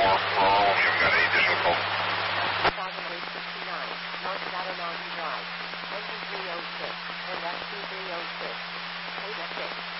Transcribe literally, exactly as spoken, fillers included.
you've got any additional calls? one thousand eight sixty-nine, North Shadow Mountain Drive, engine three oh six, and F two three oh six, eight oh six.